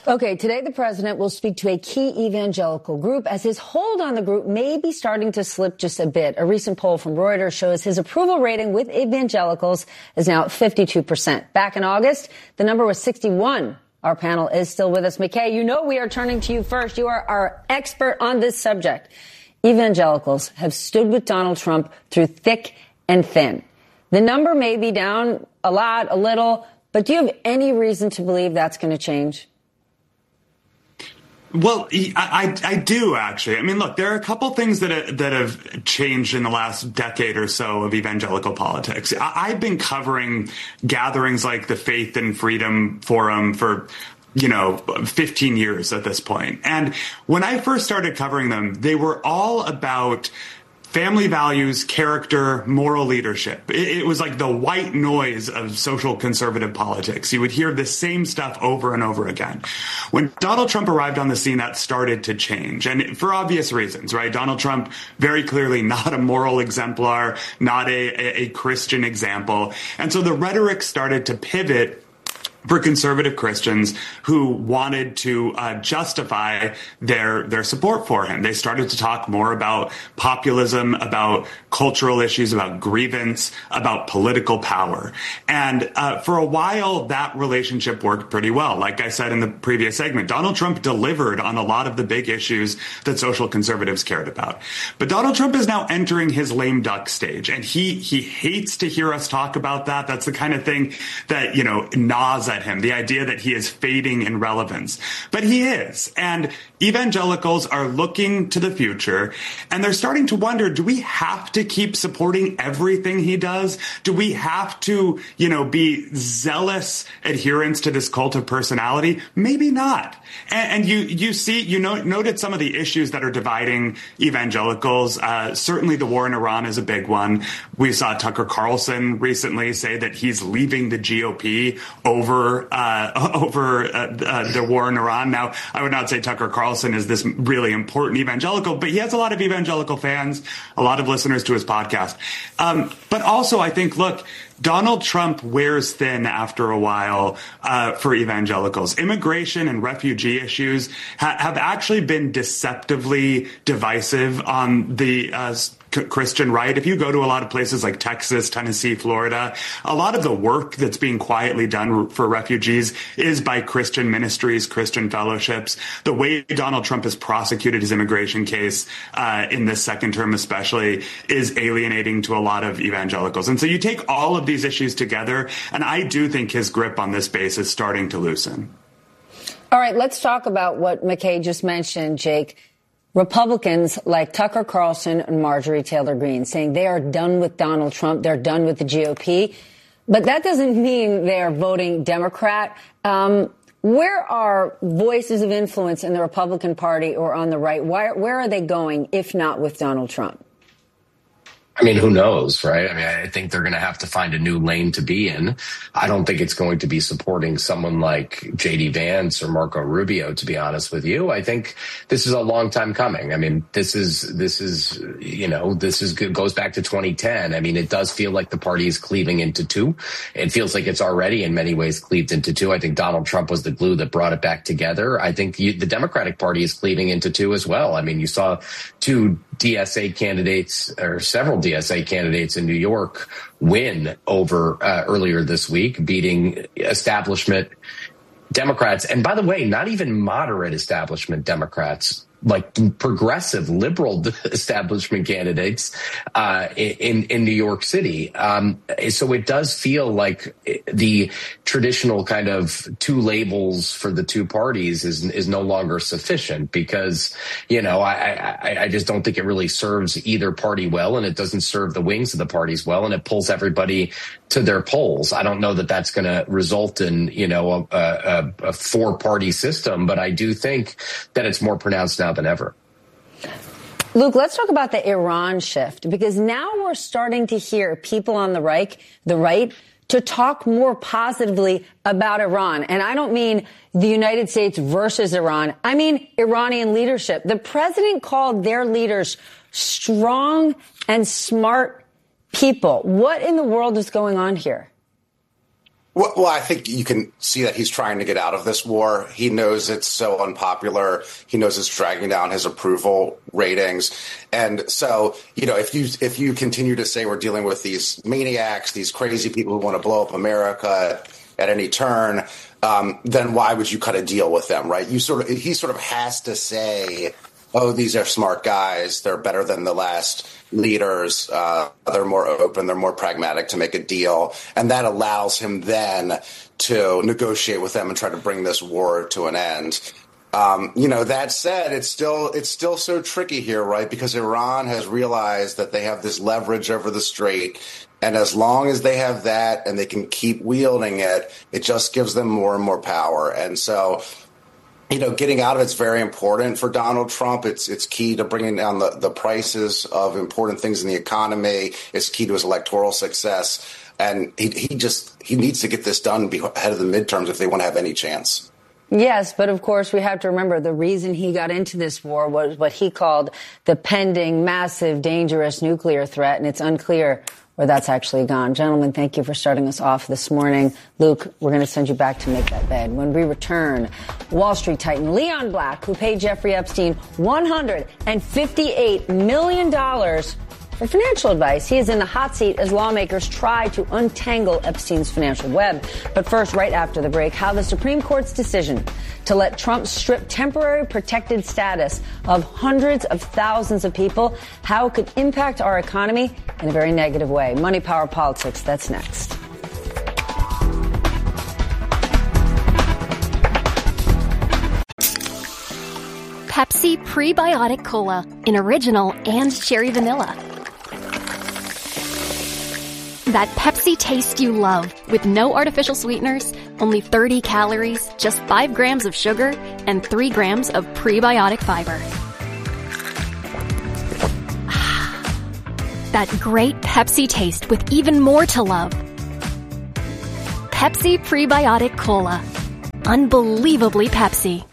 Okay, today the president will speak to a key evangelical group as his hold on the group may be starting to slip just a bit. A recent poll from Reuters shows his approval rating with evangelicals is now at 52%. Back in August, the number was 61. Our panel is still with us. McKay, you know we are turning to you first. You are our expert on this subject. Evangelicals have stood with Donald Trump through thick and thin. The number may be down a lot, a little, but do you have any reason to believe that's going to change? Well, I do, actually. I mean, look, there are a couple things that have changed in the last decade or so of evangelical politics. I've been covering gatherings like the Faith and Freedom Forum for 15 years at this point. And when I first started covering them, they were all about family values, character, moral leadership. It was like the white noise of social conservative politics. You would hear the same stuff over and over again. When Donald Trump arrived on the scene, that started to change. And for obvious reasons, right? Donald Trump, very clearly not a moral exemplar, not a Christian example. And so the rhetoric started to pivot for conservative Christians who wanted to justify their support for him. They started to talk more about populism, about cultural issues, about grievance, about political power. And for a while, that relationship worked pretty well. Like I said in the previous segment, Donald Trump delivered on a lot of the big issues that social conservatives cared about. But Donald Trump is now entering his lame duck stage, and he hates to hear us talk about that. That's the kind of thing that, gnaws at him, the idea that he is fading in relevance. But he is. And evangelicals are looking to the future, and they're starting to wonder, do we have to keep supporting everything he does? Do we have to, be zealous adherents to this cult of personality? Maybe not. And you noted some of the issues that are dividing evangelicals. Certainly the war in Iran is a big one. We saw Tucker Carlson recently say that he's leaving the GOP over the war in Iran. Now, I would not say Tucker Carlson is this really important evangelical, but he has a lot of evangelical fans, a lot of listeners to his podcast. But also, I think, look, Donald Trump wears thin after a while for evangelicals. Immigration and refugee issues have actually been deceptively divisive on the Christian right. If you go to a lot of places like Texas, Tennessee, Florida, a lot of the work that's being quietly done for refugees is by Christian ministries, Christian fellowships. The way Donald Trump has prosecuted his immigration case in this second term especially is alienating to a lot of evangelicals. And so you take all of these issues together, and I do think his grip on this base is starting to loosen. All right, let's talk about what McKay just mentioned, Jake. Republicans like Tucker Carlson and Marjorie Taylor Greene saying they are done with Donald Trump. They're done with the GOP. But that doesn't mean they are voting Democrat. Where are voices of influence in the Republican Party or on the right? Where are they going, if not with Donald Trump? I mean, who knows, right? I mean, I think they're going to have to find a new lane to be in. I don't think it's going to be supporting someone like J.D. Vance or Marco Rubio, to be honest with you. I think this is a long time coming. I mean, this goes back to 2010. I mean, it does feel like the party is cleaving into two. It feels like it's already in many ways cleaved into two. I think Donald Trump was the glue that brought it back together. I think the Democratic Party is cleaving into two as well. I mean, you saw two DSA candidates or several DSA candidates in New York win over earlier this week, beating establishment Democrats. And by the way, not even moderate establishment Democrats, like progressive liberal establishment candidates in New York City. So it does feel like the traditional kind of two labels for the two parties is no longer sufficient because, I just don't think it really serves either party well, and it doesn't serve the wings of the parties well, and it pulls everybody to their polls. I don't know that that's going to result in, a four-party system, but I do think that it's more pronounced now than ever. Luke, let's talk about the Iran shift, because now we're starting to hear people on the right, to talk more positively about Iran. And I don't mean the United States versus Iran. I mean Iranian leadership. The president called their leaders strong and smart people. What in the world is going on here? Well, I think you can see that he's trying to get out of this war. He knows it's so unpopular. He knows it's dragging down his approval ratings. And so, if you continue to say we're dealing with these maniacs, these crazy people who want to blow up America at any turn, then why would you cut a deal with them, right? He sort of has to say, oh, these are smart guys. They're better than the last leaders. They're more open. They're more pragmatic to make a deal. And that allows him then to negotiate with them and try to bring this war to an end. That said, it's still so tricky here, right? Because Iran has realized that they have this leverage over the Strait. And as long as they have that and they can keep wielding it, it just gives them more and more power. And so, getting out of it's very important for Donald Trump. It's key to bringing down the prices of important things in the economy. It's key to his electoral success. And he needs to get this done ahead of the midterms if they want to have any chance. Yes, but of course we have to remember the reason he got into this war was what he called the pending massive, dangerous nuclear threat, and it's unclear where that's actually gone. Gentlemen, thank you for starting us off this morning. Luke, we're going to send you back to make that bed. When we return, Wall Street titan Leon Black, who paid Jeffrey Epstein $158 million for financial advice. He is in the hot seat as lawmakers try to untangle Epstein's financial web. But first, right after the break, how the Supreme Court's decision to let Trump strip temporary protected status of hundreds of thousands of people, how it could impact our economy in a very negative way. Money, Power, Politics, that's next. Pepsi Prebiotic Cola in original and cherry vanilla. That Pepsi taste you love, with no artificial sweeteners, only 30 calories, just 5 grams of sugar, and 3 grams of prebiotic fiber. That great Pepsi taste with even more to love. Pepsi Prebiotic Cola. Unbelievably Pepsi.